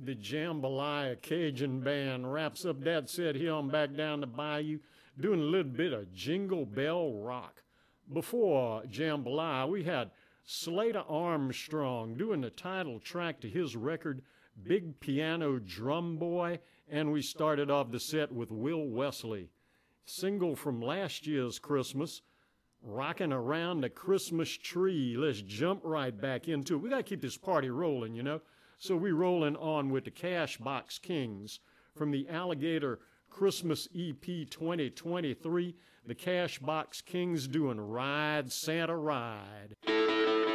the Jambalaya Cajun Band wraps up that set here on Back Down the Bayou, doing a little bit of Jingle Bell Rock. Before Jambalaya, we had Slater Armstrong doing the title track to his record, Big Piano Drum Boy, and we started off the set with Will Wesley. Single from last year's Christmas, Rocking Around the Christmas Tree. Let's jump right back into it. We got to keep this party rolling, you know. So we rolling on with the Cashbox Kings from the Alligator Christmas EP 2023. The Cashbox Kings doing Ride Santa Ride.